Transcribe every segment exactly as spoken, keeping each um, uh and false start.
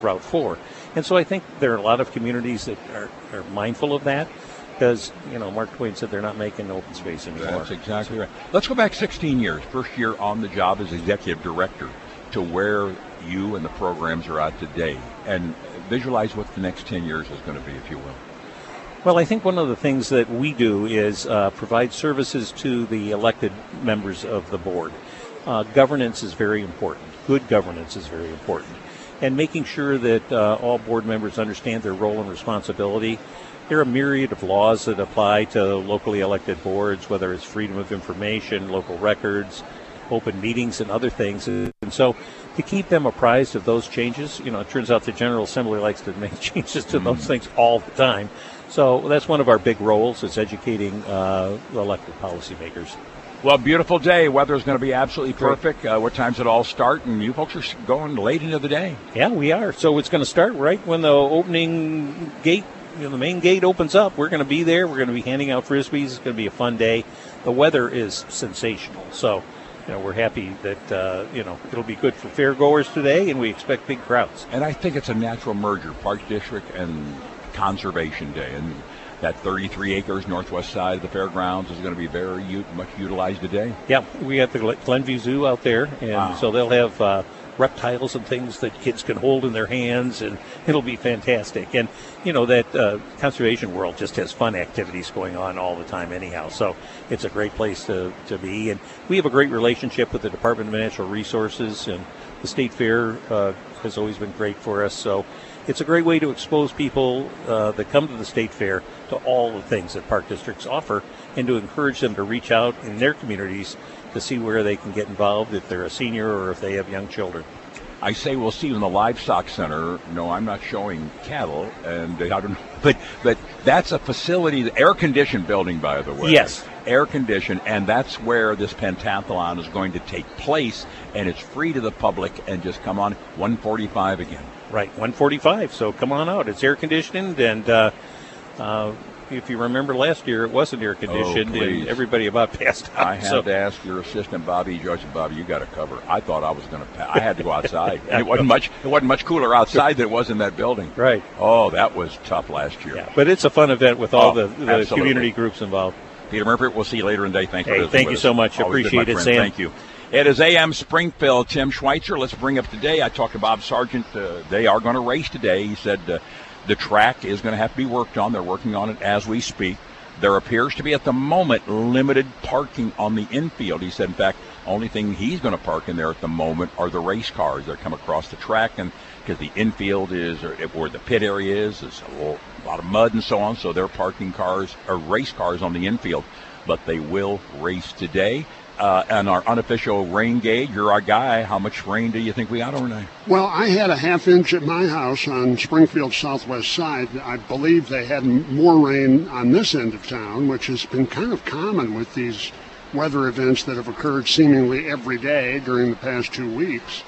Route four. And so I think there are a lot of communities that are, are mindful of that because, you know, Mark Twain said they're not making open space anymore. That's exactly right. Let's go back sixteen years. First year on the job as executive director to where you and the programs are at today. And visualize what the next ten years is going to be, if you will. Well, I think one of the things that we do is uh, provide services to the elected members of the board. Uh, governance is very important. Good governance is very important. And making sure that uh, all board members understand their role and responsibility. There are a myriad of laws that apply to locally elected boards, whether it's freedom of information, local records, open meetings, and other things. And so to keep them apprised of those changes, you know, it turns out the General Assembly likes to make changes to mm. those things all the time. So that's one of our big roles, is educating uh, elected policymakers. Well, beautiful day. Weather's going to be absolutely perfect. Uh, what time's it all start? And you folks are going late into the day. Yeah, we are. So it's going to start right when the opening gate, you know, the main gate opens up. We're going to be there. We're going to be handing out Frisbees. It's going to be a fun day. The weather is sensational. So, you know, we're happy that, uh, you know, it'll be good for fairgoers today, and we expect big crowds. And I think it's a natural merger, Park District and Conservation Day. And that thirty-three acres northwest side of the fairgrounds is going to be very u- much utilized today. Yeah, we got the Glenview Zoo out there, and wow. so they'll have uh, reptiles and things that kids can hold in their hands, and it'll be fantastic. And, you know, that uh, conservation world just has fun activities going on all the time anyhow, so it's a great place to, to be. And we have a great relationship with the Department of Natural Resources, and the State Fair uh, has always been great for us, so it's a great way to expose people uh, that come to the State Fair to all the things that park districts offer, and to encourage them to reach out in their communities to see where they can get involved if they're a senior or if they have young children. I say we'll see you in the Livestock Center. No, I'm not showing cattle, and I don't know, but but that's a facility, the air-conditioned building, by the way. Yes. Air-conditioned, and that's where this pentathlon is going to take place, and it's free to the public, and just come on, one forty-five again. Right, one forty-five, so come on out. It's air-conditioned, and uh, uh, if you remember last year, it wasn't air-conditioned, oh, and everybody about passed out. I had so. to ask your assistant, Bobby Judge, Bobby, you got a cover. I thought I was going to pass. I had to go outside. And it wasn't much It wasn't much cooler outside than it was in that building. Right. Oh, that was tough last year. Yeah, but it's a fun event with all oh, the, the community groups involved. Peter Murphy, we'll see you later in the day. Thanks hey, for thank you so much. Always Appreciate good, it, Sam. Sam. Thank you. It is A M Springfield. Tim Schweitzer. Let's bring up today. I talked to Bob Sargent. Uh, they are going to race today. He said uh, the track is going to have to be worked on. They're working on it as we speak. There appears to be at the moment limited parking on the infield. He said, in fact, only thing he's going to park in there at the moment are the race cars that come across the track, and because the infield is, or where the pit area is, is a, little, a lot of mud and so on. So they're parking cars or race cars on the infield, but they will race today. Uh, and our unofficial rain gauge, you're our guy. How much rain do you think we got overnight? Well, I had a half inch at my house on Springfield's southwest side. I believe they had more rain on this end of town, which has been kind of common with these weather events that have occurred seemingly every day during the past two weeks.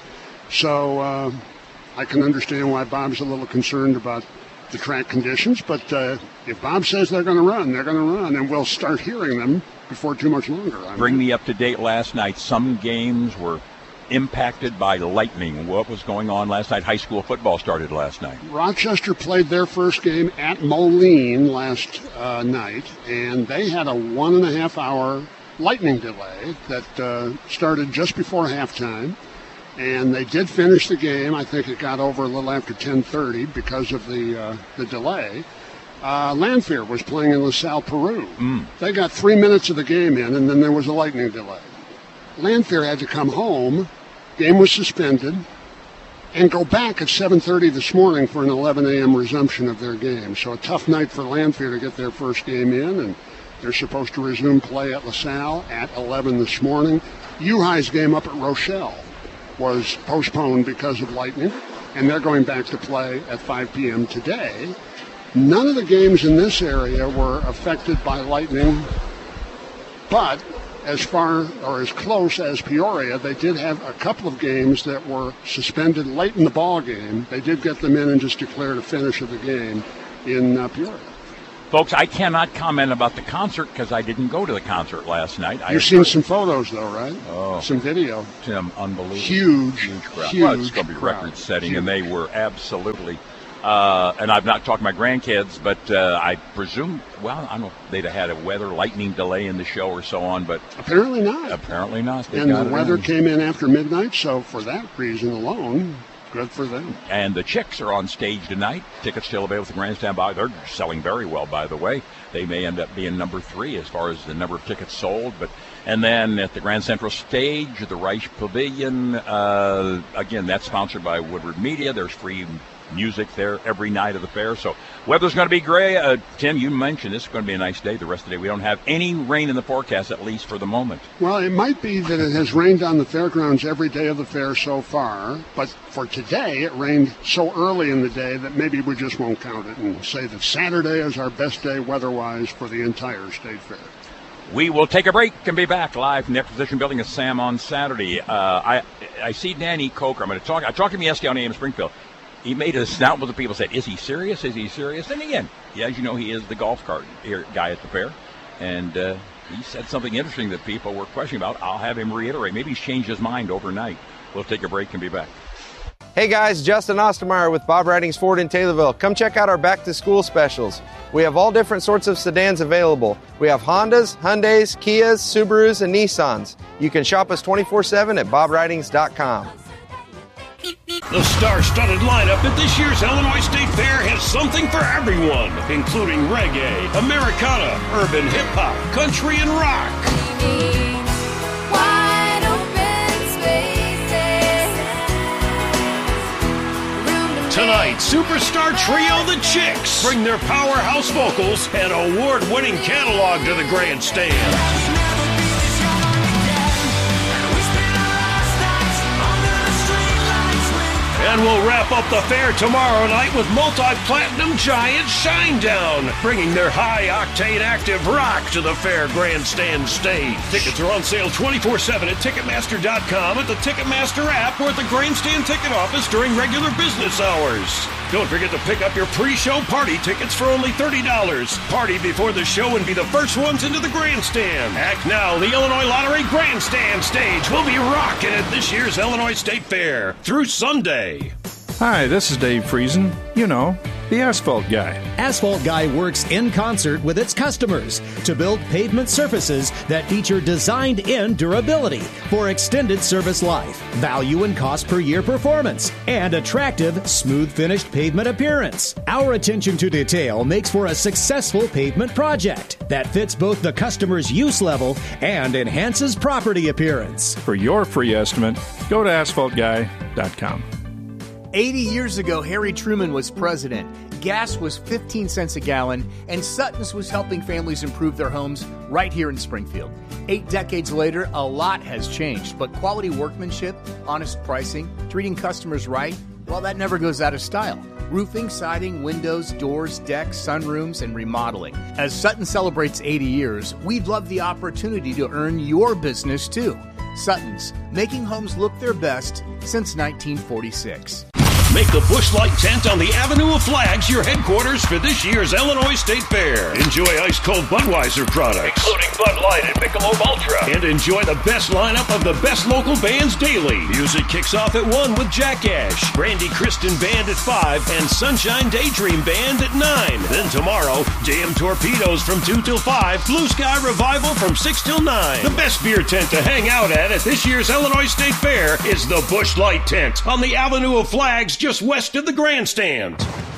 So uh, I can understand why Bob's a little concerned about the track conditions, but uh, if Bob says they're going to run, they're going to run, and we'll start hearing them before too much longer. I Bring mean. me up to date last night. Some games were impacted by lightning. What was going on last night? High school football started last night. Rochester played their first game at Moline last uh, night, and they had a one and a half hour lightning delay that uh, started just before halftime. And they did finish the game. I think it got over a little after ten thirty because of the uh, the delay. Uh, Lanphier was playing in LaSalle, Peru. Mm. They got three minutes of the game in, and then there was a lightning delay. Lanphier had to come home. Game was suspended, and go back at seven thirty this morning for an eleven a.m. resumption of their game. So a tough night for Lanphier to get their first game in, and they're supposed to resume play at LaSalle at eleven this morning. U High's game up at Rochelle was postponed because of lightning, and they're going back to play at five p.m. today. None of the games in this area were affected by lightning, but as far or as close as Peoria, they did have a couple of games that were suspended late in the ball game. They did get them in and just declared a finish of the game in uh, Peoria. Folks, I cannot comment about the concert because I didn't go to the concert last night. You've seen heard. some photos, though, right? Oh. Some video. Tim, unbelievable. Huge, huge crowd. Huge well, it's going to be record-setting, huge. And they were absolutely... Uh, and I've not talked to my grandkids, but uh, I presume, well, I don't know if they'd have had a weather lightning delay in the show or so on, but... Apparently not. Apparently not. They and got the it weather in. came in after midnight, so for that reason alone, good for them. And the Chicks are on stage tonight. Tickets still available at the Grandstand Bar. They're selling very well, by the way. They may end up being number three as far as the number of tickets sold, but... And then at the Grand Central Stage, the Reich Pavilion, uh, again, that's sponsored by Woodward Media. There's free music there every night of the fair. So weather's going to be great. Uh, Tim, you mentioned this is going to be a nice day the rest of the day. We don't have any rain in the forecast, at least for the moment. Well, it might be that it has rained on the fairgrounds every day of the fair so far, but for today it rained so early in the day that maybe we just won't count it and say that Saturday is our best day weather-wise for the entire state fair. We will take a break and be back live from the Exposition Building of Sam on Saturday. Uh, I I see Danny Coker. I'm going to talk. I talked to him yesterday on A M Springfield. He made a snout with the people, said, is he serious? Is he serious? And again, yeah, as you know, he is the golf cart guy at the fair. And uh, he said something interesting that people were questioning about. I'll have him reiterate. Maybe he's changed his mind overnight. We'll take a break and be back. Hey guys, Justin Ostermeyer with Bob Ridings Ford in Taylorville. Come check out our back-to-school specials. We have all different sorts of sedans available. We have Hondas, Hyundais, Kias, Subarus, and Nissans. You can shop us twenty-four seven at bob ridings dot com. The star-studded lineup at this year's Illinois State Fair has something for everyone, including reggae, Americana, urban hip-hop, country, and rock. Wide open spaces. Tonight, superstar trio The Chicks bring their powerhouse vocals and award-winning catalog to the grandstand. And we'll wrap up the fair tomorrow night with multi-platinum giant Shinedown, bringing their high-octane active rock to the fair grandstand stage. Tickets are on sale twenty-four seven at Ticketmaster dot com, at the Ticketmaster app, or at the grandstand ticket office during regular business hours. Don't forget to pick up your pre-show party tickets for only thirty dollars. Party before the show and be the first ones into the grandstand. Act now, the Illinois Lottery grandstand stage will be rocking at this year's Illinois State Fair through Sunday. Hi, this is Dave Friesen. You know, the Asphalt Guy. Asphalt Guy works in concert with its customers to build pavement surfaces that feature designed-in durability for extended service life, value and cost per year performance, and attractive, smooth-finished pavement appearance. Our attention to detail makes for a successful pavement project that fits both the customer's use level and enhances property appearance. For your free estimate, go to asphalt guy dot com. eighty years ago, Harry Truman was president. Gas was fifteen cents a gallon, and Sutton's was helping families improve their homes right here in Springfield. Eight decades later, a lot has changed, but quality workmanship, honest pricing, treating customers right, well, that never goes out of style. Roofing, siding, windows, doors, decks, sunrooms, and remodeling. As Sutton celebrates eighty years, we'd love the opportunity to earn your business too. Sutton's, making homes look their best since nineteen forty-six. Make the Busch Light tent on the Avenue of Flags your headquarters for this year's Illinois State Fair. Enjoy ice-cold Budweiser products, including Bud Light and Michelob Ultra. And enjoy the best lineup of the best local bands daily. Music kicks off at one with Jack Ash, Brandy Kristen Band at five, and Sunshine Daydream Band at nine. Then tomorrow, J M Torpedoes from two till five, Blue Sky Revival from six till nine. The best beer tent to hang out at at this year's Illinois State Fair is the Busch Light tent on the Avenue of Flags, just west of the grandstand.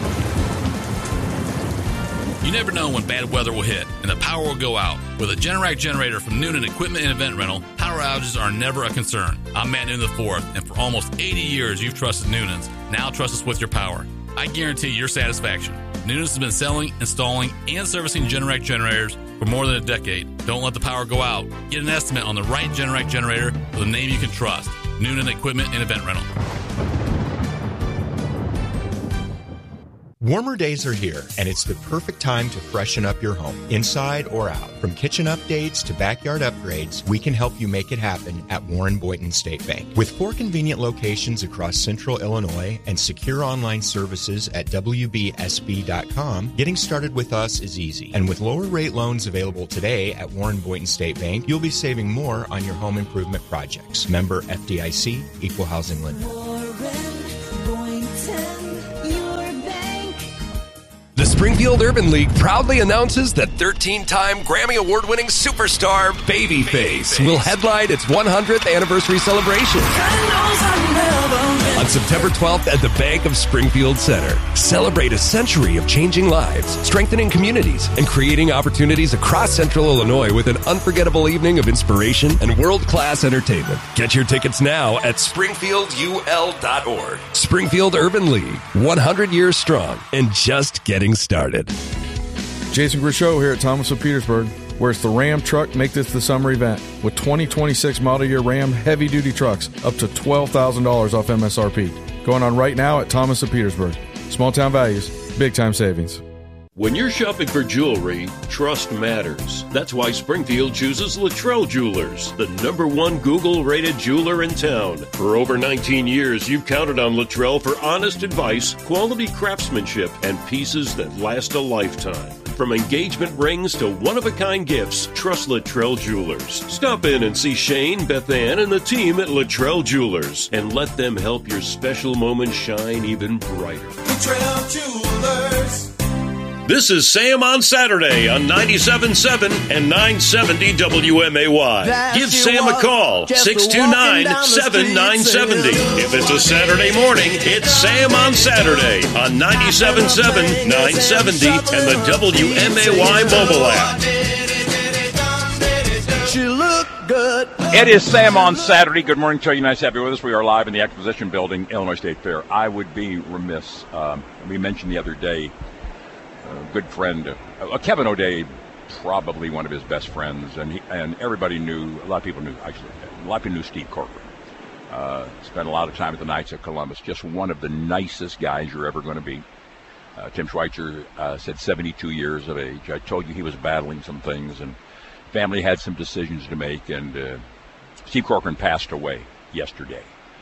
You never know when bad weather will hit and the power will go out. With a Generac generator from Noonan Equipment and Event Rental, power outages are never a concern. I'm Matt Noonan the fourth, and for almost eighty years you've trusted Noonan's. Now trust us with your power. I guarantee your satisfaction. Noonan's has been selling, installing, and servicing Generac generators for more than a decade. Don't let the power go out. Get an estimate on the right Generac generator with a name you can trust. Noonan Equipment and Event Rental. Warmer days are here, and it's the perfect time to freshen up your home, inside or out. From kitchen updates to backyard upgrades, we can help you make it happen at Warren Boynton State Bank. With four convenient locations across central Illinois and secure online services at W B S B dot com, getting started with us is easy. And with lower rate loans available today at Warren Boynton State Bank, you'll be saving more on your home improvement projects. Member F D I C, Equal Housing Lender. The Springfield Urban League proudly announces that thirteen-time Grammy Award-winning superstar Babyface will headline its one hundredth anniversary celebration on September twelfth at the Bank of Springfield Center. Celebrate a century of changing lives, strengthening communities, and creating opportunities across Central Illinois with an unforgettable evening of inspiration and world-class entertainment. Get your tickets now at springfield u l dot org. Springfield Urban League, one hundred years strong and just getting started. Jason Grishow here at Thomas of Petersburg, where it's the Ram Truck Make This the Summer event with twenty twenty-six model year Ram heavy-duty trucks up to twelve thousand dollars off M S R P. Going on right now at Thomas of Petersburg. Small town values, big time savings. When you're shopping for jewelry, trust matters. That's why Springfield chooses Luttrell Jewelers, the number one Google-rated jeweler in town. For over nineteen years, you've counted on Luttrell for honest advice, quality craftsmanship, and pieces that last a lifetime. From engagement rings to one-of-a-kind gifts, trust Luttrell Jewelers. Stop in and see Shane, Beth Ann, and the team at Luttrell Jewelers, and let them help your special moment shine even brighter. Luttrell Jewelers. This is Sam on Saturday on ninety-seven point seven and nine seventy W M A Y. That's Give Sam a call, six two nine, seven nine seven zero. If it's a Saturday morning, it's Sam on Saturday on ninety-seven point seven, nine seventy, and the W M A Y mobile app. She look good. It is Sam on Saturday. Good morning to you. Nice to have you with us. We are live in the Exposition Building, Illinois State Fair. I would be remiss. Um, we mentioned the other day, a good friend, uh, Kevin O'Day, probably one of his best friends, and he, and everybody knew, a lot of people knew, actually, a lot of people knew Steve Corcoran. Uh, spent a lot of time at the Knights of Columbus. Just one of the nicest guys you're ever going to be. Uh, Tim Schweitzer uh, said seventy-two years of age. I told you he was battling some things, and family had some decisions to make, and uh, Steve Corcoran passed away yesterday.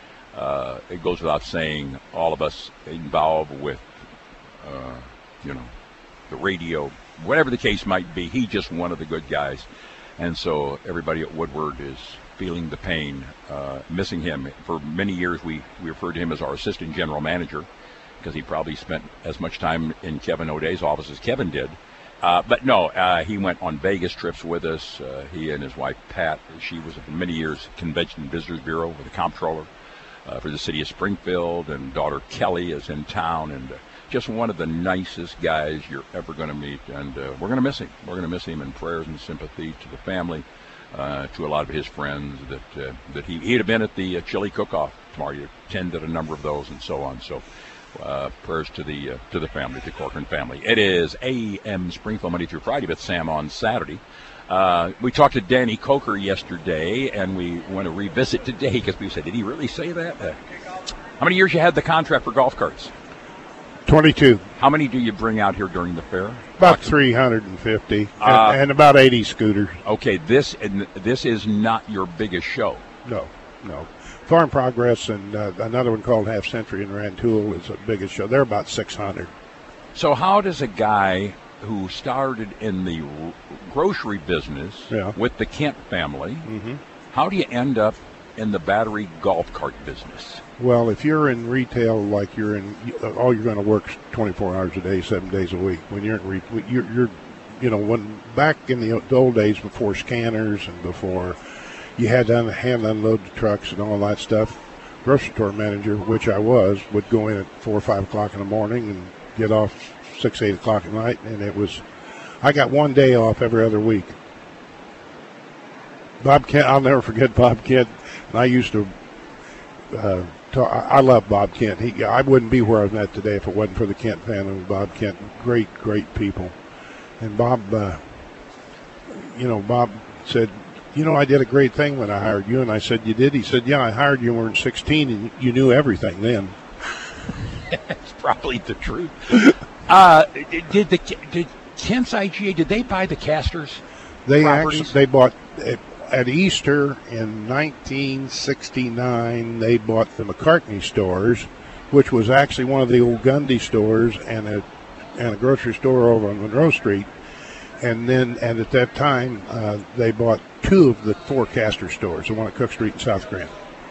Uh, it goes without saying, all of us involved with, uh, you know, the radio, whatever the case might be, he's just one of the good guys. And so everybody at Woodward is feeling the pain, uh, missing him. For many years, we, we referred to him as our assistant general manager because he probably spent as much time in Kevin O'Day's office as Kevin did. Uh, but no, uh, he went on Vegas trips with us. Uh, he and his wife, Pat, she was for many years Convention and Visitors Bureau with the comptroller uh, for the city of Springfield, and daughter Kelly is in town, and uh, just one of the nicest guys you're ever going to meet, and uh, we're going to miss him. We're going to miss him, and prayers and sympathy to the family, uh, to a lot of his friends that uh, that he he'd have been at the uh, chili cook-off tomorrow. He attended a number of those, and so on. So, uh, prayers to the uh, to the family, the Corcoran family. It is A M Springfield Monday through Friday, but Sam on Saturday. Uh, we talked to Danny Coker yesterday, and we want to revisit today because we said, did he really say that? Uh, how many years you had the contract for golf carts? twenty-two. How many do you bring out here during the fair? About three hundred fifty, uh, and, and about eighty scooters. Okay, this and this is not your biggest show. No, no. Farm Progress and uh, another one called Half Century in Rantoul is the biggest show. They're about six hundred. So how does a guy who started in the r- grocery business yeah. with the Kent family, mm-hmm. how do you end up in the battery golf cart business? Well, if you're in retail, like you're in, all you're going to work twenty-four hours a day, seven days a week. When you're in, re, you're, you're, you know, when back in the old days before scanners and before you had to hand unload the trucks and all that stuff, grocery store manager, which I was, would go in at four or five o'clock in the morning and get off six, eight o'clock at night, and it was, I got one day off every other week. Bob Kent, I'll never forget Bob Kent. And I used to. Uh, talk, I love Bob Kent. He, I wouldn't be where I'm at today if it wasn't for the Kent family. Bob Kent, great, great people. And Bob, uh, you know, Bob said, you know, I did a great thing when I hired you. And I said, you did? He said, yeah, I hired you when we were sixteen, and you knew everything then. That's probably the truth. Uh, did the did Kent's I G A, did they buy the Casters? They properties? actually they bought at, at Easter in nineteen sixty-nine. They bought the McCartney stores, which was actually one of the old Gundy stores and a and a grocery store over on Monroe Street. And then, and at that time, uh, they bought two of the four Castor stores, the one at Cook Street in South Grand.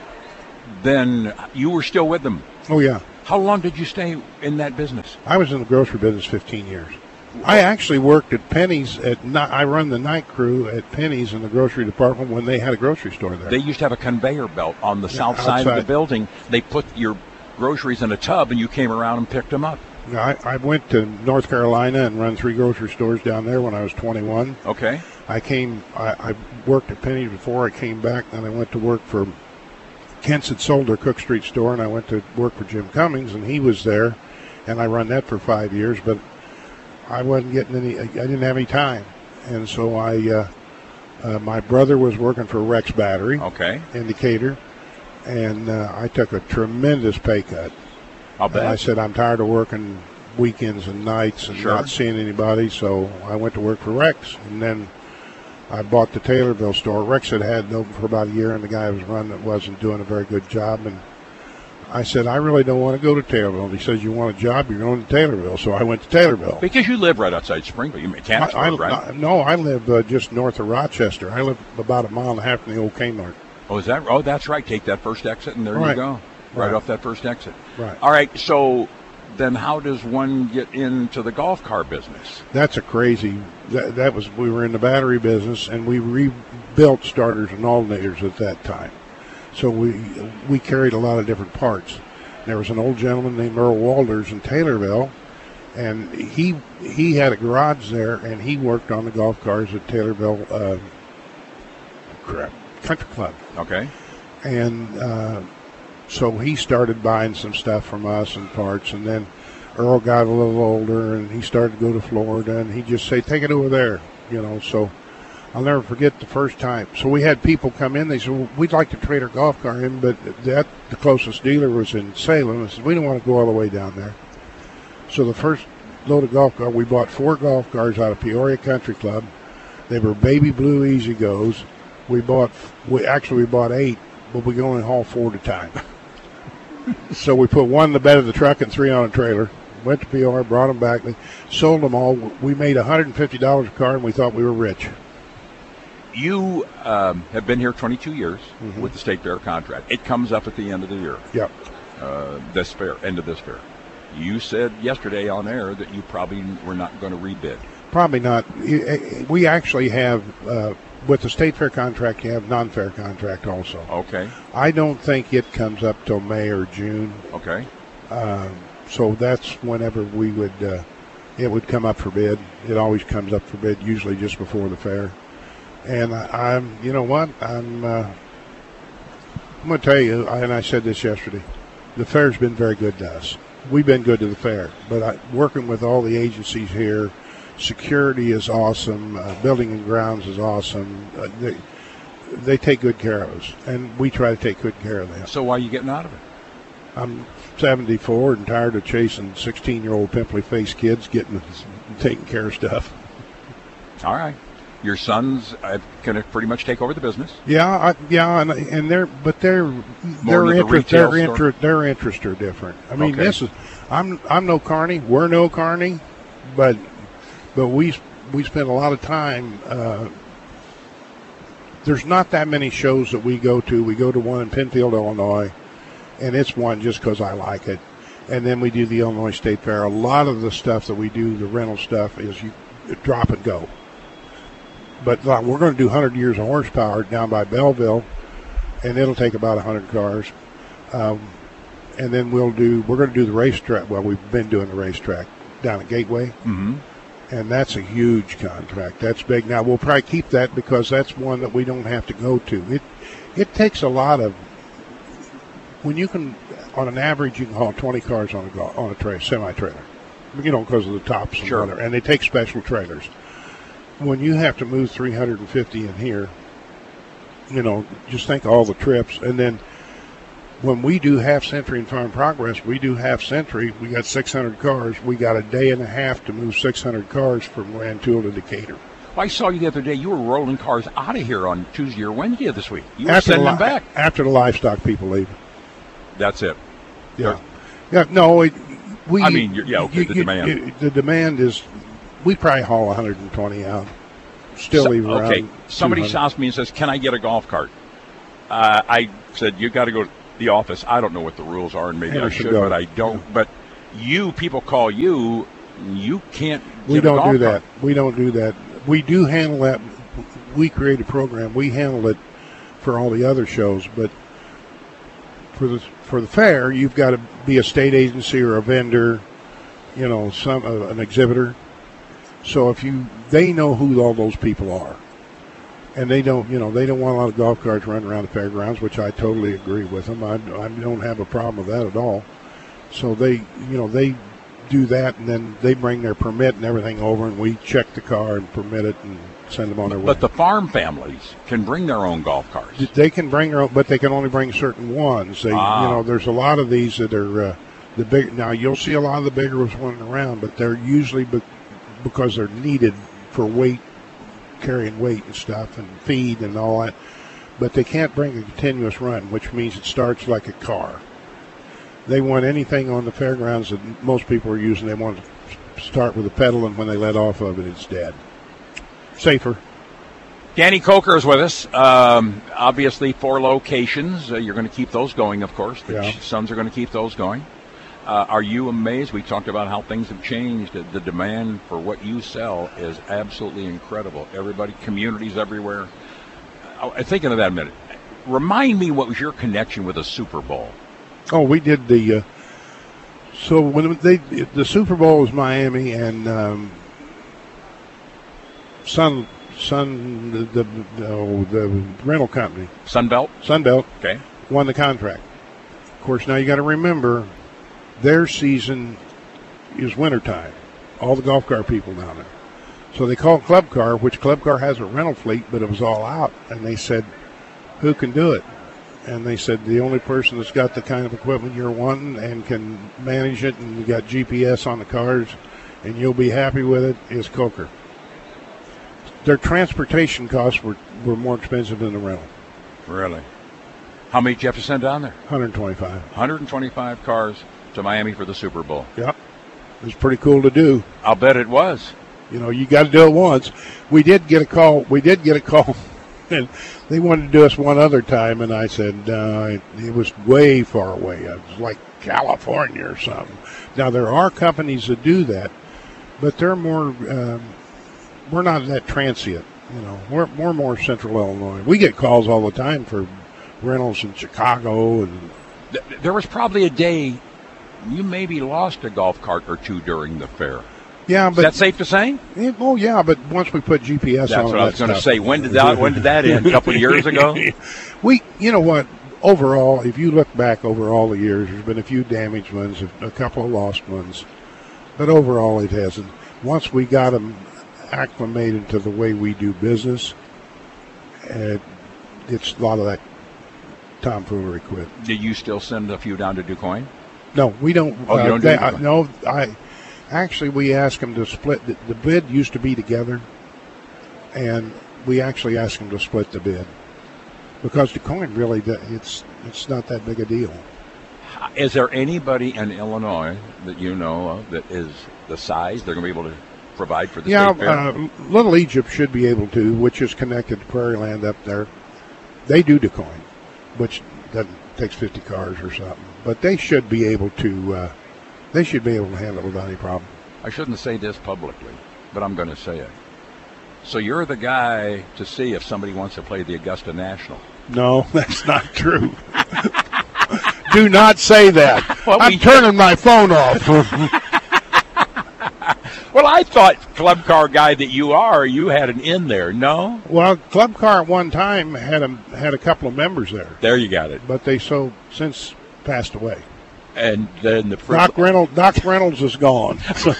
Then you were still with them. Oh yeah. How long did you stay in that business? I was in the grocery business fifteen years. I actually worked at Penny's. At ni- I run the night crew at Penny's in the grocery department when they had a grocery store there. They used to have a conveyor belt on the Yeah, south side of the outside. building. They put your groceries in a tub, and you came around and picked them up. I, I went to North Carolina and run three grocery stores down there when I was twenty-one. Okay. I came. I, I worked at Penny's before I came back. Then I went to work for Kent's had sold their Cook Street store, and I went to work for Jim Cummings, and he was there, and I run that for five years. But I wasn't getting any. I didn't have any time, and so I. Uh, uh, my brother was working for Rex Battery. Okay. Indicator, and uh, I took a tremendous pay cut. I'll bet. And I said I'm tired of working weekends and nights and Sure. not seeing anybody, so I went to work for Rex, and then I bought the Taylorville store. Rex had had it open for about a year, and the guy who was running it wasn't doing a very good job. And I said, I really don't want to go to Taylorville. And he says, you want a job? You're going to Taylorville. So I went to Taylorville. Because you live right outside Springfield. You mean Tannersburg, I, I, right? No, I live uh, just north of Rochester. I live about a mile and a half from the old Kmart. Oh, is that? Oh, that's right. Take that first exit, and there you Right. go. Right, Right. off that first exit. Right. All right. So then, how does one get into the golf car business? That's a crazy. That, that was we were in the battery business, and we rebuilt starters and alternators at that time. So we we carried a lot of different parts. There was an old gentleman named Earl Walders in Taylorville, and he he had a garage there, and he worked on the golf cars at Taylorville uh, crap, Country Club. Okay. And uh, so he started buying some stuff from us and parts, and then Earl got a little older, and he started to go to Florida, and he'd just say, take it over there, you know. So I'll never forget the first time. So we had people come in. They said, well, we'd like to trade our golf car in, but that the closest dealer was in Salem. I said, we don't want to go all the way down there. So the first load of golf car, we bought four golf cars out of Peoria Country Club. They were baby blue Easy Goes. We bought, we actually we bought eight, but we could only haul four at a time. So we put one in the bed of the truck and three on a trailer. Went to P R, brought them back. They sold them all. We made one hundred fifty dollars a car, and we thought we were rich. You um, have been here twenty-two years Mhm. with the State Fair contract. It comes up at the end of the year. Yep. Uh, this fair, end of this fair. You said yesterday on air that you probably were not going to rebid. Probably not. We actually have, uh, with the State Fair contract, you have non-fair contract also. Okay. I don't think it comes up till May or June. Okay. Um, so that's whenever we would, uh, it would come up for bid. It always comes up for bid, usually just before the fair. And I, I'm, you know what, I'm, uh, I'm going to tell you, and I said this yesterday, the fair's been very good to us. We've been good to the fair, but I, working with all the agencies here, security is awesome, uh, building and grounds is awesome. Uh, they, they take good care of us, and we try to take good care of them. So why are you getting out of it? I'm seventy-four and tired of chasing sixteen-year-old pimply-faced kids getting taking care of stuff. All right. Your sons uh, can pretty much take over the business. Yeah, I, yeah, and and they're but they're More their into the interest retail their store? interest their interests are different. I mean, Okay. this is I'm I'm no carny. We're no carny, but but we we spend a lot of time. Uh, there's not that many shows that we go to. We go to one in Penfield, Illinois, and it's one just because I like it. And then we do the Illinois State Fair. A lot of the stuff that we do, the rental stuff, is you drop and go. But like, we're going to do one hundred years of horsepower down by Belleville, and it'll take about one hundred cars. Um, and then we'll do, we're going to do the racetrack. Well, we've been doing the racetrack down at Gateway. Mm-hmm. And that's a huge contract. That's big. Now, we'll probably keep that because that's one that we don't have to go to. It it takes a lot of, when you can, on an average, you can haul twenty cars on a, go- on a tra- semi-trailer, you know, because of the tops and Sure. whatever. And they take special trailers. When you have to move three hundred fifty in here, you know, just think of all the trips. And then when we do half century in Farm Progress, we do half century. We got six hundred cars. We got a day and a half to move six hundred cars from Rantoul to Decatur. Well, I saw you the other day. You were rolling cars out of here on Tuesday or Wednesday of this week. You were After sending the, them back. After the livestock people leave. That's it. Yeah. Yeah, no, it, we. I mean, you're- yeah, okay, you- the you- demand. you- the demand is, we probably haul one hundred twenty out. Still So- leave around. Okay, somebody two hundred. stops me and says, "Can I get a golf cart?" Uh, I said, "You got to go to the office." I don't know what the rules are, and maybe I Anderson should, Go. but I don't. But you people call you, you can't. We give a don't golf do cart. that. We don't do that. We do handle that. We create a program. We handle it for all the other shows, but for the for the fair, you've got to be a state agency or a vendor, you know, some uh, an exhibitor. So if you, they know who all those people are, and they don't, you know, they don't want a lot of golf carts running around the fairgrounds, which I totally agree with them. I, I don't have a problem with that at all. So they, you know, they do that, and then they bring their permit and everything over, and we check the car and permit it and send them on their way. But the farm families can bring their own golf carts. They can bring their own, but they can only bring certain ones. They, Ah. you know, there's a lot of these that are uh, the big. Now you'll see a lot of the bigger ones running around, but they're usually be, because they're needed for weight, carrying weight and stuff, and feed and all that. But they can't bring a continuous run, which means it starts like a car. They want anything on the fairgrounds that most people are using. They want to start with a pedal, and when they let off of it, it's dead. Safer. Danny Coker is with us. Um, obviously, four locations. Uh, you're going to keep those going, of course. The Yeah. Sons are going to keep those going. Uh, are you amazed? We talked about how things have changed. The, the demand for what you sell is absolutely incredible. Everybody, communities everywhere. I, I'm thinking of that a minute. Remind me, what was your connection with the Super Bowl? Oh, we did the. Uh, so when they the Super Bowl was Miami, and um, Sun Sun the the, oh, the rental company Sunbelt. Sunbelt Okay. won the contract. Of course, now you got to remember, their season is wintertime. All the golf car people down there. So they called Club Car, which Club Car has a rental fleet, but it was all out. And they said, who can do it? And they said, the only person that's got the kind of equipment you're wanting and can manage it, and you got G P S on the cars, and you'll be happy with it, is Coker. Their transportation costs were, were more expensive than the rental. Really? How many did you have to send down there? one hundred twenty-five. one hundred twenty-five cars to Miami for the Super Bowl. Yep. It was pretty cool to do. I'll bet it was. You know, you got to do it once. We did get a call. We did get a call, and they wanted to do us one other time, and I said uh, it, it was way far away. It was like California or something. Now, there are companies that do that, but they're more, um, we're not that transient. You know, we're, we're more central Illinois. We get calls all the time for rentals in Chicago. And Th- There was probably a day you maybe lost a golf cart or two during the fair. Yeah, Is but that safe to say? Yeah, oh, yeah, but once we put G P S That's on what I was that going to stuff- say. When did that? When did that end? A couple of years ago. We, you know what? Overall, if you look back over all the years, there's been a few damaged ones, a couple of lost ones, but overall, it hasn't. Once we got them acclimated to the way we do business, uh, it's a lot of that tomfoolery quit. Did you still send a few down to DuQuoin? No, we don't. Oh, you uh, don't do they- it? uh, no, I actually we asked them to split. The, the bid used to be together, and we actually asked them to split the bid because DuQuoin really do- it's it's not that big a deal. Is there anybody in Illinois that you know of that is the size they're going to be able to provide for the Yeah, state fair? uh, Little Egypt should be able to, which is connected to Prairie Land up there. They do DuQuoin, which doesn't takes fifty cars or something, but they should be able to. Uh, they should be able to handle it without any problem. I shouldn't say this publicly, but I'm going to say it. So you're the guy to see if somebody wants to play the Augusta National. No, that's not true. Do not say that. Well, I'm we- turning my phone off. Well, I thought, club car guy that you are, you had an in there. No? Well, Club Car at one time had a, had a couple of members there, There you got it. but they so since passed away. And then the Doc Reynolds, Doc Reynolds is gone. So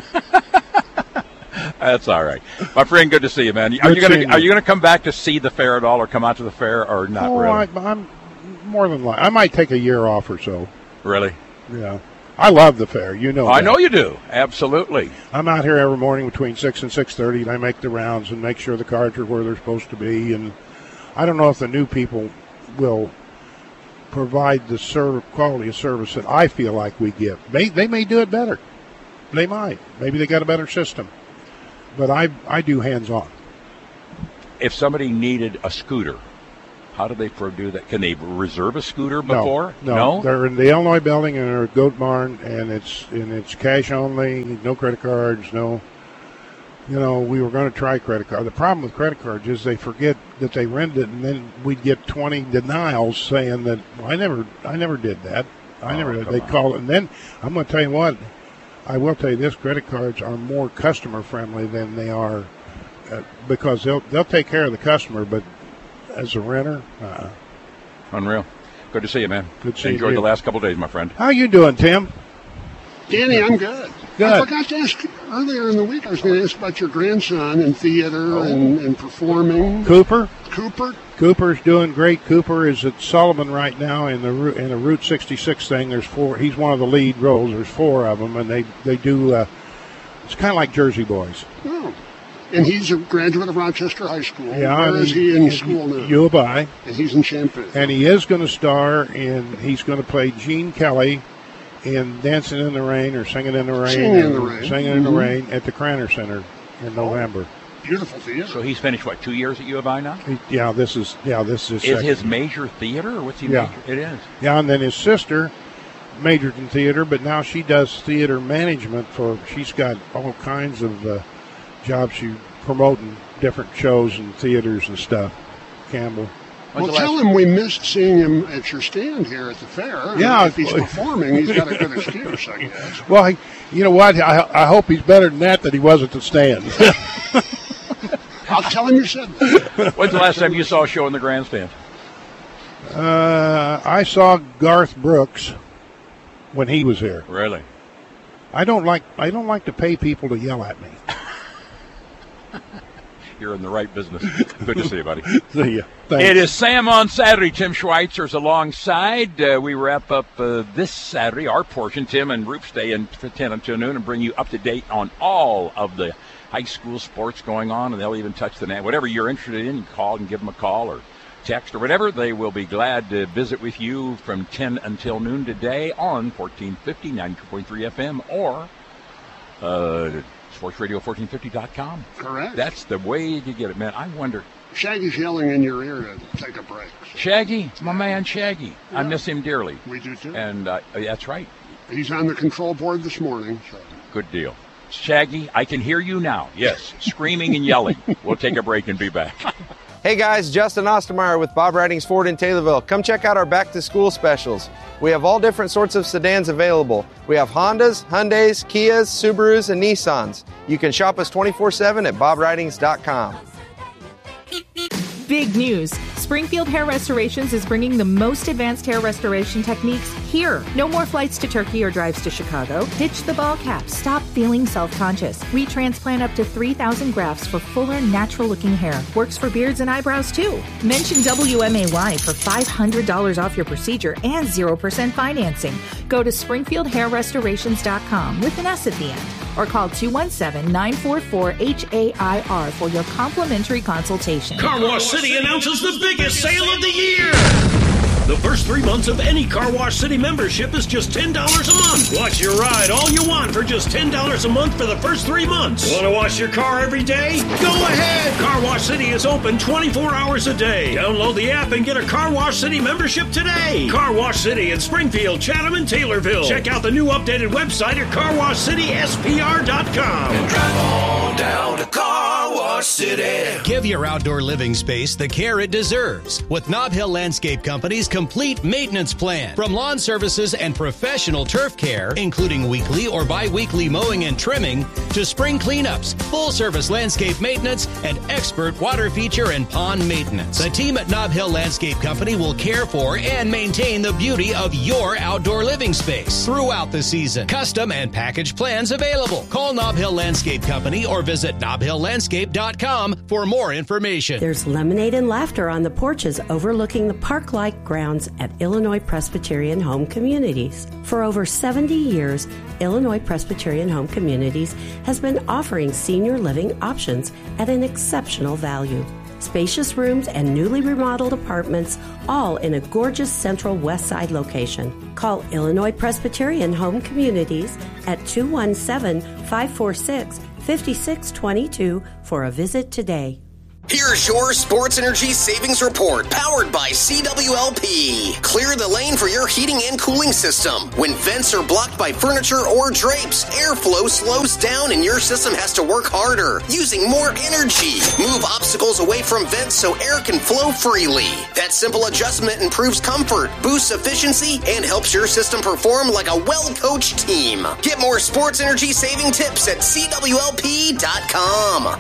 That's all right, my friend. Good to see you, man. Are Good you going seeing to Are you. you going to come back to see the fair at all, or come out to the fair, or not oh, really? I, I'm more than like I might take a year off or so. Really? Yeah. I love the fair. You know I that. know you do. Absolutely. I'm out here every morning between six and six thirty, and I make the rounds and make sure the cards are where they're supposed to be. And I don't know if the new people will provide the serv- quality of service that I feel like we give. They, they may do it better. They might. Maybe they got a better system. But I I do hands-on. If somebody needed a scooter, how do they do that? Can they reserve a scooter before? No, no, they're in the Illinois building and they're at Goat Barn, and it's and it's cash only, no credit cards, no. You know, we were going to try credit card. The problem with credit cards is they forget that they rented it, and then we'd get twenty denials saying that well, I never, I never did that. I Oh, never did. come They on. call it, and then I'm going to tell you what. I will tell you this: credit cards are more customer friendly than they are uh, because they'll they'll take care of the customer, but as a renter, uh, Unreal. Good to see you, man. Good to see you, Enjoyed too. the last couple of days, my friend. how you doing, Tim? Danny, I'm good. Good. I forgot to ask earlier in the week. I was going to ask about your grandson in theater and, and performing. Cooper. Cooper. Cooper's doing great. Cooper is at Sullivan right now in the Ru- in a Route sixty-six thing. There's four. He's one of the lead roles. There's four of them, and they they do. Uh, it's kind of like Jersey Boys. Oh. And he's a graduate of Rochester High School. Yeah, Where and is he in school now? U of I. And he's in Champaign. And he is going to star in. He's going to play Gene Kelly in Dancing in the Rain or Singing in the Rain. Singing in the or Rain. Singing in the Mhm. Rain at the Cranner Center in November. Beautiful theater. So he's finished, what, two years at U of I now? He- yeah, this is yeah this is. Is second. his major theater, or what's he Yeah. major? It is. Yeah, and then his sister majored in theater, but now she does theater management for. She's got all kinds of uh, jobs. She promoting different shows and theaters and stuff. Campbell. Well, tell him we missed seeing him at your stand here at the fair. Yeah. If he's performing, he's got a good excuse, I guess. Well, he, you know what? I, I hope he's better than that. That he was at the stand. I'll tell him you said that. When's the last time you saw a show in the grandstand? uh, I saw Garth Brooks when he was here. Really? I don't like. I don't like to pay people to yell at me. You're in the right business. Good to see you, buddy. See ya. Thanks. It is Sam on Saturday. Tim Schweitzer's alongside. Uh, we wrap up uh, this Saturday, our portion. Tim and Roop stay in from ten until noon and bring you up to date on all of the high school sports going on, and they'll even touch the net. Whatever you're interested in, you call and give them a call or text or whatever. They will be glad to visit with you from ten until noon today on fourteen fifty, ninety-two point three F M, or uh, sports radio fourteen fifty dot com. Correct. That's the way to get it, man. I wonder. Shaggy's yelling in your ear to take a break. Shaggy, my man Shaggy. I Yeah. miss him dearly. We do too. And uh, that's right. He's on the control board this morning. So. Good deal. Shaggy, I can hear you now. Yes, screaming and yelling. We'll take a break and be back. Hey guys, Justin Ostermeyer with Bob Ridings Ford in Taylorville. Come check out our back to school specials. We have all different sorts of sedans available. We have Hondas, Hyundais, Kias, Subarus, and Nissans. You can shop us twenty-four seven at bob ridings dot com. Big news. Springfield Hair Restorations is bringing the most advanced hair restoration techniques here. No more flights to Turkey or drives to Chicago. Ditch the ball cap. Stop feeling self-conscious. We transplant up to three thousand grafts for fuller, natural-looking hair. Works for beards and eyebrows, too. Mention W M A Y for five hundred dollars off your procedure and zero percent financing. Go to springfield hair restorations dot com with an S at the end. Or call two one seven, nine four four, H A I R for your complimentary consultation. Car Wash City announces the biggest sale of the year. The first three months of any Car Wash City membership is just ten dollars a month. Watch your ride all you want for just ten dollars a month for the first three months. Want to wash your car every day? Go ahead. Car Wash City is open twenty-four hours a day. Download the app and get a Car Wash City membership today. Car Wash City in Springfield, Chatham, and Taylorville. Check out the new updated website at car wash city s p r dot com. And drive on down to Car Wash City. Give your outdoor living space the care it deserves with Nob Hill Landscape Company's complete maintenance plan. From lawn services and professional turf care, including weekly or bi-weekly mowing and trimming, to spring cleanups, full-service landscape maintenance, and expert water feature and pond maintenance. The team at Nob Hill Landscape Company will care for and maintain the beauty of your outdoor living space throughout the season. Custom and package plans available. Call Nob Hill Landscape Company or visit nob hill landscape dot dot com for more information. There's lemonade and laughter on the porches overlooking the park-like grounds at Illinois Presbyterian Home Communities. For over seventy years, Illinois Presbyterian Home Communities has been offering senior living options at an exceptional value. Spacious rooms and newly remodeled apartments, all in a gorgeous central west side location. Call Illinois Presbyterian Home Communities at two one seven, five four six, five six two two for a visit today. Here's your Sports Energy Savings Report, powered by C W L P. Clear the lane for your heating and cooling system. When vents are blocked by furniture or drapes, airflow slows down and your system has to work harder, using more energy. Move obstacles away from vents so air can flow freely. That simple adjustment improves comfort, boosts efficiency, and helps your system perform like a well-coached team. Get more sports energy saving tips at C W L P dot com.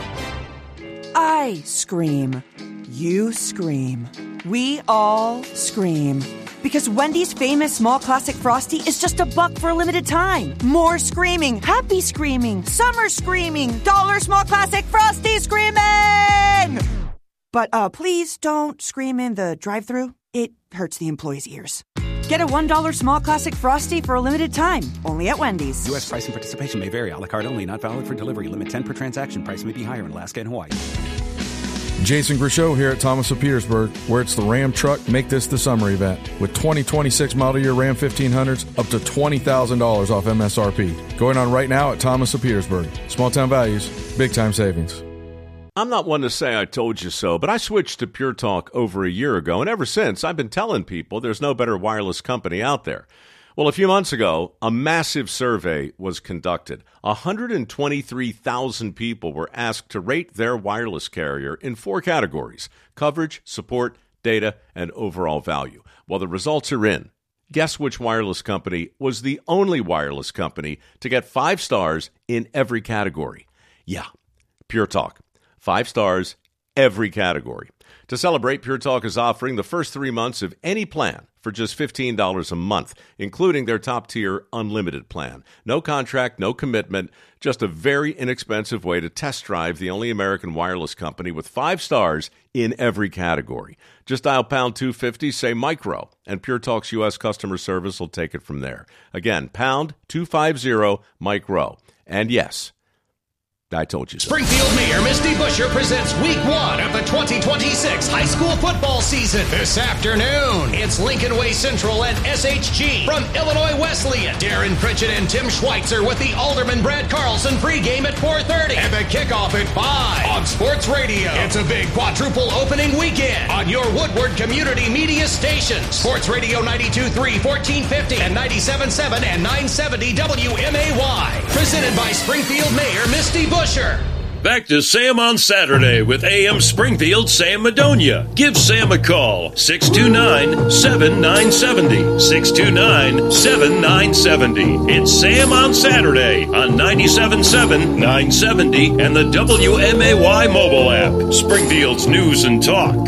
I scream. You scream. We all scream. Because Wendy's famous small classic Frosty is just a buck for a limited time. More screaming, happy screaming, summer screaming, dollar small classic Frosty screaming! But uh, please don't scream in the drive-thru. It hurts the employees' ears. Get a one dollar small classic Frosty for a limited time, only at Wendy's. U S price and participation may vary. A la carte only, not valid for delivery. Limit ten per transaction. Price may be higher in Alaska and Hawaii. Jason Grishow here at Thomas of Petersburg, where it's the Ram Truck Make This the Summer event. With twenty twenty-six model year Ram fifteen hundreds, up to twenty thousand dollars off M S R P. Going on right now at Thomas of Petersburg. Small town values, big time savings. I'm not one to say I told you so, but I switched to Pure Talk over a year ago, and ever since, I've been telling people there's no better wireless company out there. Well, a few months ago, a massive survey was conducted. one hundred twenty-three thousand people were asked to rate their wireless carrier in four categories: coverage, support, data, and overall value. Well, the results are in. Guess which wireless company was the only wireless company to get five stars in every category? Yeah, Pure Talk. Five stars, every category. To celebrate, Pure Talk is offering the first three months of any plan for just fifteen dollars a month, including their top-tier unlimited plan. No contract, no commitment, just a very inexpensive way to test drive the only American wireless company with five stars in every category. Just dial pound two fifty, say micro, and Pure Talk's U S customer service will take it from there. Again, pound two fifty, micro. And yes, I told you so. Springfield Mayor Misty Buscher presents week one of the twenty twenty-six high school football season. This afternoon, it's Lincoln Way Central and S H G. From Illinois Wesleyan, Darren Pritchett and Tim Schweitzer with the Alderman Brad Carlson pregame at four thirty. And the kickoff at five on Sports Radio. It's a big quadruple opening weekend on your Woodward Community Media stations. Sports Radio ninety-two point three, fourteen fifty, and ninety-seven point seven and nine seventy W M A Y. Presented by Springfield Mayor Misty Buscher. Back to Sam on Saturday with A M Springfield Sam Madonia. Give Sam a call, six two nine, seven nine seven zero, six two nine, seven nine seven zero. It's Sam on Saturday on ninety-seven point seven, nine seventy, and the W M A Y mobile app. Springfield's News and Talk.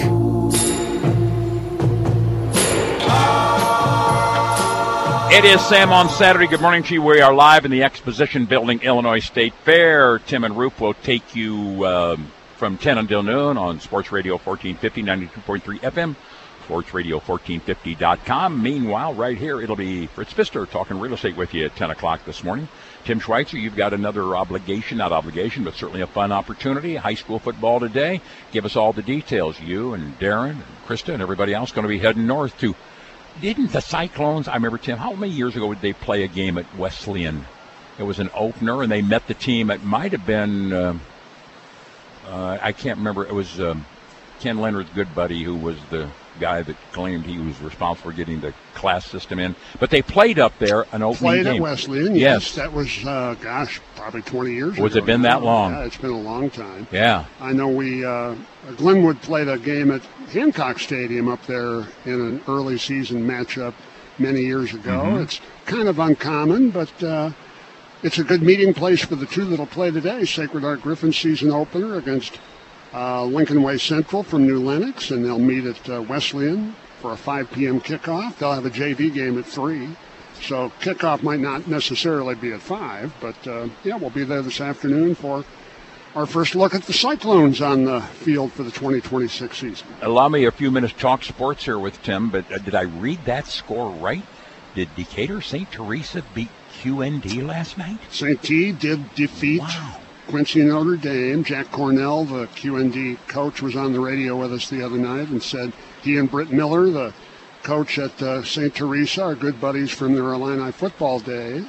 It is Sam on Saturday. Good morning to you. We are live in the Exposition Building, Illinois State Fair. Tim and Roof will take you um, from ten until noon on Sports Radio fourteen fifty, ninety-two point three F M, sports radio fourteen fifty dot com. Meanwhile, right here, it'll be Fritz Pfister talking real estate with you at ten o'clock this morning. Tim Schweitzer, you've got another obligation, not obligation, but certainly a fun opportunity. High school football today. Give us all the details. You and Darren and Krista and everybody else going to be heading north to... Didn't the Cyclones, I remember, Tim, how many years ago did they play a game at Wesleyan? It was an opener, and they met the team. It might have been, uh, uh, I can't remember, it was um, Ken Leonard's good buddy who was the guy that claimed he was responsible for getting the class system in. But they played up there an opening played game. Played at Wesleyan, yes. yes. That was, uh, gosh, probably twenty years was ago. Was it been now. that long? Yeah, it's been a long time. Yeah. I know we, uh, Glenwood played a game at Hancock Stadium up there in an early season matchup many years ago. Mm-hmm. It's kind of uncommon, but uh, it's a good meeting place for the two that'll play today. Sacred Heart Griffin season opener against uh, Lincoln Way Central from New Lenox, and they'll meet at uh, Wesleyan for a five p.m. kickoff. They'll have a J V game at three. So kickoff might not necessarily be at five, but uh, yeah, we'll be there this afternoon for our first look at the Cyclones on the field for the twenty twenty-six season. Allow me a few minutes to talk sports here with Tim, but uh, did I read that score right? Did Decatur Saint Teresa beat Q N D last night? Saint T did defeat wow. Quincy Notre Dame. Jack Cornell, the Q N D coach, was on the radio with us the other night and said he and Britt Miller, the coach at uh, Saint Teresa, are good buddies from their Illini football days.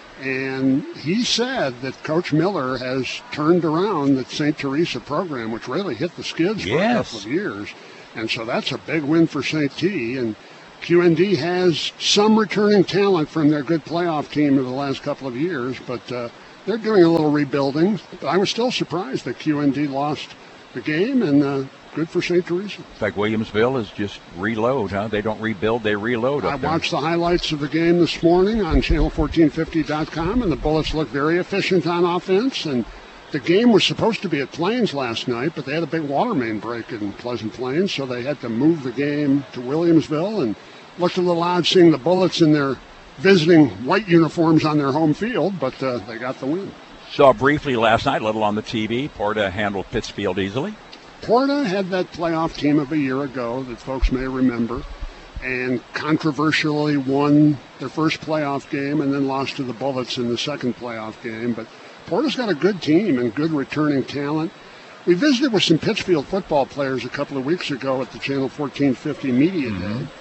And he said that Coach Miller has turned around the Saint Teresa program, which really hit the skids yes. for a couple of years. And so that's a big win for Saint T. And Q N D has some returning talent from their good playoff team of the last couple of years, but uh, they're doing a little rebuilding. But I was still surprised that Q N D lost the game, and uh, good for Saint Teresa. In fact, Williamsville is just reload, huh? They don't rebuild, they reload. I up there. watched the highlights of the game this morning on channel fourteen fifty dot com, and the Bullets looked very efficient on offense. And the game was supposed to be at Plains last night, but they had a big water main break in Pleasant Plains, so they had to move the game to Williamsville, and looked a little odd seeing the Bullets in their visiting white uniforms on their home field, but uh, they got the win. Saw briefly last night, a little on the T V, Porta handled Pittsfield easily. Porta had that playoff team of a year ago that folks may remember, and controversially won their first playoff game and then lost to the Bullets in the second playoff game. But Porta's got a good team and good returning talent. We visited with some Pittsfield football players a couple of weeks ago at the Channel fourteen fifty Media mm-hmm. Day.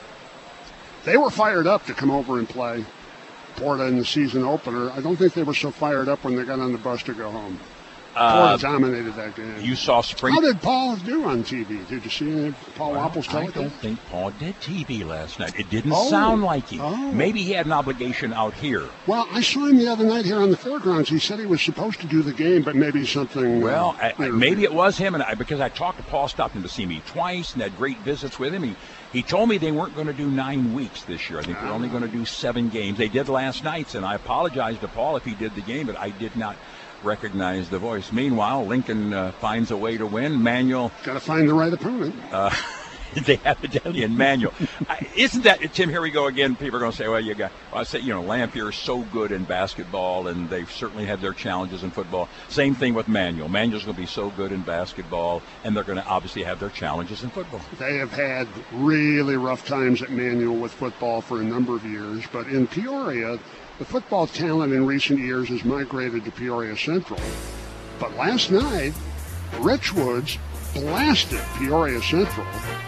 They were fired up to come over and play Porta in the season opener. I don't think they were so fired up when they got on the bus to go home. Uh, Porta dominated that game. You saw Spring. How did Paul do on T V? Did you see any of Paul well, Wapple's I telecast? don't think Paul did T V last night. It didn't Oh. sound like him. Oh. Maybe he had an obligation out here. Well, I saw him the other night here on the fairgrounds. He said he was supposed to do the game, but maybe something. Well, uh, I, I, maybe it was him, and I, because I talked to Paul, stopped him to see me twice, and had great visits with him. He he told me they weren't going to do nine weeks this year. I think they're only going to do seven games. They did last night's, and I apologized to Paul if he did the game, but I did not recognize the voice. Meanwhile, Lincoln uh, finds a way to win. Manual. Got to find the right opponent. Uh, they have Italian Manual. I, isn't that, Tim, here we go again. People are going to say, well, you got, well, I say, you know, Lamphere is so good in basketball, and they've certainly had their challenges in football. Same thing with Manual. Manual's going to be so good in basketball, and they're going to obviously have their challenges in football. They have had really rough times at Manual with football for a number of years, but in Peoria, the football talent in recent years has migrated to Peoria Central. But last night, Richwoods blasted Peoria Central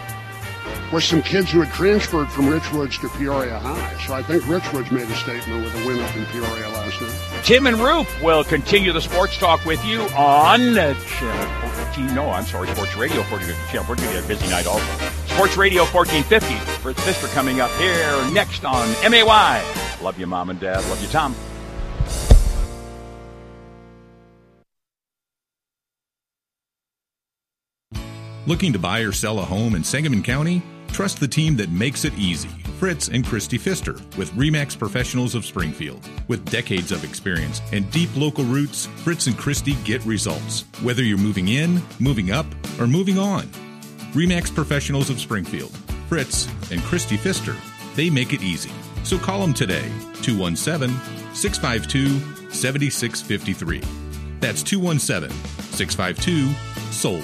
with some kids who had transferred from Richwoods to Peoria High. So I think Richwoods made a statement with a win up in Peoria last night. Tim and Roop will continue the sports talk with you on uh, Channel fourteen. No, I'm sorry, Sports Radio fourteen fifty. Channel fourteen, a busy night also. Sports Radio fourteen fifty. Fritz Pfister coming up here next on M A Y. Love you, Mom and Dad. Love you, Tom. Looking to buy or sell a home in Sangamon County? Trust the team that makes it easy. Fritz and Christy Pfister with RE/MAX Professionals of Springfield. With decades of experience and deep local roots, Fritz and Christy get results. Whether you're moving in, moving up, or moving on. RE/MAX Professionals of Springfield. Fritz and Christy Pfister. They make it easy. So call them today, two one seven, six five two, seven six five three. That's two one seven, six five two, SOLD.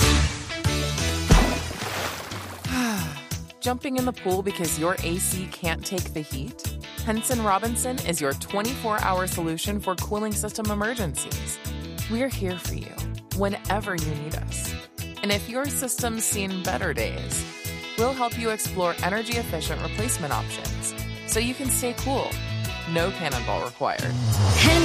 Jumping in the pool because your A C can't take the heat? Henson Robinson is your twenty-four hour solution for cooling system emergencies. We're here for you whenever you need us. And if your system's seen better days, we'll help you explore energy-efficient replacement options so you can stay cool. No cannonball required.